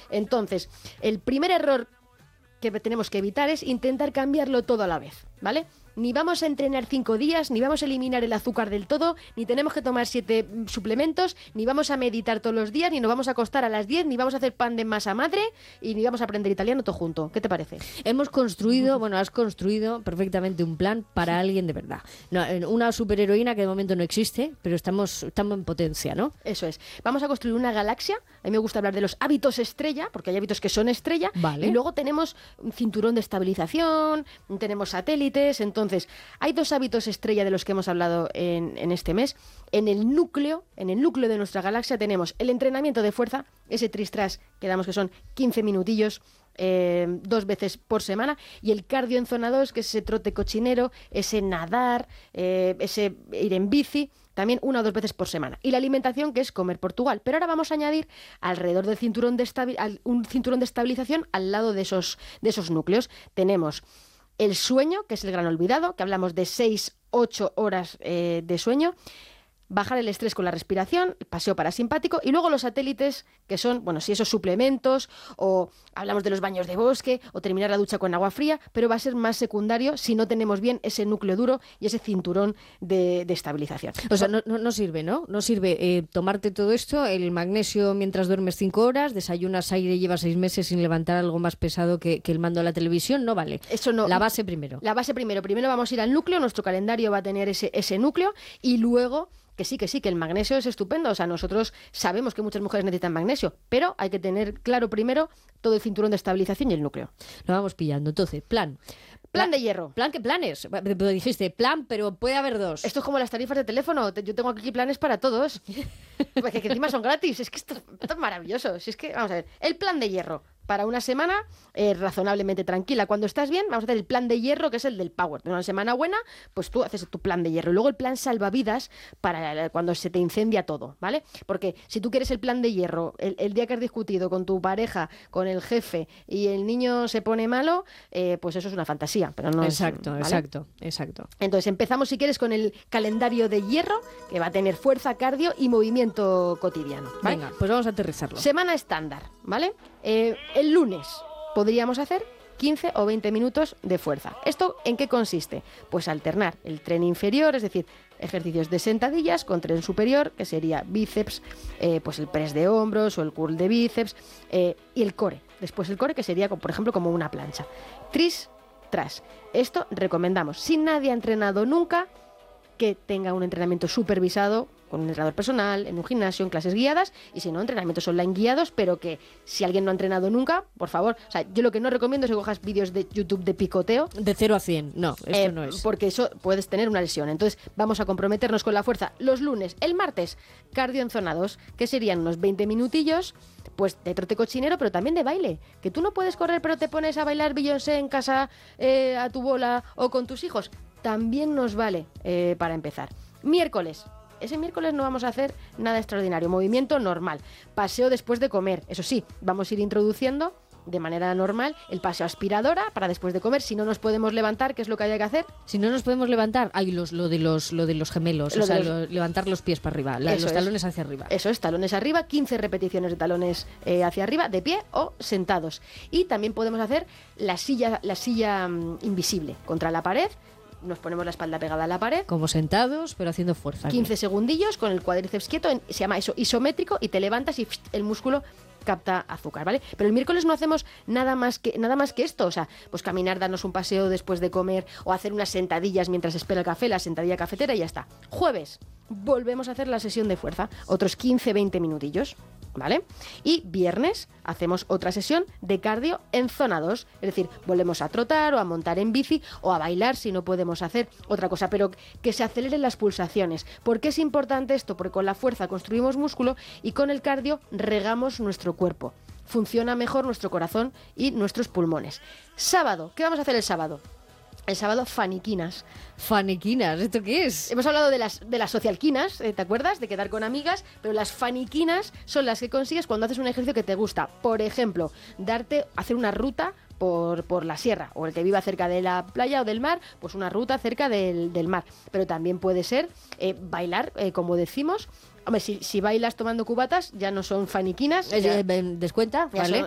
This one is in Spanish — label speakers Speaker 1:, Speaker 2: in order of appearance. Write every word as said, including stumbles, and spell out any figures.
Speaker 1: Entonces, el primer error que tenemos que evitar es intentar cambiarlo todo a la vez, ¿vale? Ni vamos a entrenar cinco días, ni vamos a eliminar el azúcar del todo, ni tenemos que tomar siete suplementos, ni vamos a meditar todos los días, ni nos vamos a acostar a las diez, ni vamos a hacer pan de masa madre, y ni vamos a aprender italiano todo junto. ¿Qué te parece?
Speaker 2: Hemos construido, bueno, has construido perfectamente un plan para alguien de verdad. No, una superheroína que de momento no existe, pero estamos, estamos en potencia, ¿no?
Speaker 1: Eso es. Vamos a construir una galaxia. A mí me gusta hablar de los hábitos estrella, porque hay hábitos que son estrella.
Speaker 2: Vale.
Speaker 1: Y luego tenemos un cinturón de estabilización, tenemos satélites. Entonces, hay dos hábitos estrella de los que hemos hablado en, en este mes. En el núcleo, en el núcleo de nuestra galaxia tenemos el entrenamiento de fuerza, ese tris-tras que damos que son quince minutillos, Eh, dos veces por semana, y el cardio en zona dos, que es ese trote cochinero, ese nadar, eh, ese ir en bici, también una o dos veces por semana. Y la alimentación, que es comer Portugal. Pero ahora vamos a añadir alrededor del cinturón de estabi- al, un cinturón de estabilización al lado de esos, de esos núcleos. Tenemos el sueño, que es el gran olvidado, que hablamos de seis ocho horas eh, de sueño. Bajar el estrés con la respiración, el paseo parasimpático, y luego los satélites, que son, bueno, si esos suplementos, o hablamos de los baños de bosque, o terminar la ducha con agua fría, pero va a ser más secundario si no tenemos bien ese núcleo duro y ese cinturón de, de estabilización.
Speaker 2: O sea, no, no, no sirve, ¿no? No sirve eh, tomarte todo esto, el magnesio mientras duermes cinco horas, desayunas aire y llevas seis meses sin levantar algo más pesado que, que el mando de la televisión, no vale.
Speaker 1: Eso no.
Speaker 2: La base primero.
Speaker 1: La base primero. Primero vamos a ir al núcleo, nuestro calendario va a tener ese, ese núcleo, y luego... Que sí, que sí, que el magnesio es estupendo. O sea, nosotros sabemos que muchas mujeres necesitan magnesio, pero hay que tener claro primero todo el cinturón de estabilización y el núcleo.
Speaker 2: Lo vamos pillando. Entonces, plan.
Speaker 1: Plan de hierro.
Speaker 2: ¿Plan qué planes? Pero dijiste plan, pero puede haber dos.
Speaker 1: Esto es como las tarifas de teléfono. Yo tengo aquí planes para todos. Porque que encima son gratis. Es que esto, esto es maravilloso. Si es que, vamos a ver, el plan de hierro. Para una semana eh, razonablemente tranquila. Cuando estás bien, vamos a hacer el plan de hierro, que es el del Power. De una semana buena, pues tú haces tu plan de hierro. Y luego el plan salvavidas para cuando se te incendia todo, ¿vale? Porque si tú quieres el plan de hierro, el, el día que has discutido con tu pareja, con el jefe, y el niño se pone malo, eh, pues eso es una fantasía. Pero no
Speaker 2: exacto,
Speaker 1: es, ¿vale?
Speaker 2: exacto, exacto.
Speaker 1: Entonces empezamos, si quieres, con el calendario de hierro, que va a tener fuerza, cardio y movimiento cotidiano, ¿vale?
Speaker 2: Venga, pues vamos a aterrizarlo.
Speaker 1: Semana estándar, ¿vale? Eh, el lunes podríamos hacer quince o veinte minutos de fuerza. ¿Esto en qué consiste? Pues alternar el tren inferior, es decir, ejercicios de sentadillas con tren superior, que sería bíceps, eh, pues el press de hombros o el curl de bíceps, eh, y el core. Después el core, que sería, por ejemplo, como una plancha. Tris, tras. Esto recomendamos. Si nadie ha entrenado nunca, que tenga un entrenamiento supervisado con un entrenador personal, en un gimnasio, en clases guiadas, y si no, entrenamientos online guiados, pero que si alguien no ha entrenado nunca, por favor, o sea, yo lo que no recomiendo es que cojas vídeos de YouTube de picoteo.
Speaker 2: De cero a cien, no, esto
Speaker 1: eh,
Speaker 2: no es.
Speaker 1: Porque eso puedes tener una lesión. Entonces, vamos a comprometernos con la fuerza los lunes. El martes, cardio en zona dos, que serían unos veinte minutillos, pues de trote cochinero, pero también de baile. Que tú no puedes correr, pero te pones a bailar Beyoncé en casa eh, a tu bola o con tus hijos. También nos vale eh, para empezar. Miércoles. Ese miércoles no vamos a hacer nada extraordinario. Movimiento normal. Paseo después de comer. Eso sí, vamos a ir introduciendo de manera normal el paseo aspiradora para después de comer. Si no nos podemos levantar, ¿qué es lo que hay que hacer?
Speaker 2: Si no nos podemos levantar, hay los, lo, de los, lo de los gemelos,
Speaker 1: Lo
Speaker 2: o sea,
Speaker 1: de los...
Speaker 2: lo, levantar los pies para arriba, la, los
Speaker 1: es.
Speaker 2: talones hacia arriba.
Speaker 1: Eso es, talones arriba, quince repeticiones de talones eh, hacia arriba, de pie o sentados. Y también podemos hacer la silla, la silla um, invisible contra la pared. Nos ponemos la espalda pegada a la pared.
Speaker 2: Como sentados, pero haciendo fuerza.
Speaker 1: quince segundillos con el cuádriceps quieto. En, se llama eso isométrico, y te levantas y pst, el músculo capta azúcar, ¿vale? Pero el miércoles no hacemos nada más que nada más que esto. O sea, pues caminar, darnos un paseo después de comer, o hacer unas sentadillas mientras espera el café, la sentadilla cafetera, y ya está. Jueves, volvemos a hacer la sesión de fuerza. Otros quince veinte minutillos, ¿vale? Y viernes hacemos otra sesión de cardio en zona dos, es decir, volvemos a trotar o a montar en bici o a bailar si no podemos hacer otra cosa, pero que se aceleren las pulsaciones. ¿Por qué es importante esto? Porque con la fuerza construimos músculo y con el cardio regamos nuestro cuerpo. Funciona mejor nuestro corazón y nuestros pulmones. Sábado, ¿qué vamos a hacer el sábado? El sábado, faniquinas.
Speaker 2: Faniquinas, ¿esto qué es?
Speaker 1: Hemos hablado de las, de las socialquinas, ¿te acuerdas? De quedar con amigas, pero las faniquinas son las que consigues cuando haces un ejercicio que te gusta. Por ejemplo, darte, hacer una ruta por, por la sierra, o el que viva cerca de la playa o del mar, pues una ruta cerca del, del mar. Pero también puede ser eh, bailar, eh, como decimos. Hombre, si, si bailas tomando cubatas, ya no son faniquinas.
Speaker 2: Eh,
Speaker 1: Ya,
Speaker 2: eh, ¿Descuenta?
Speaker 1: ya
Speaker 2: Vale.
Speaker 1: son,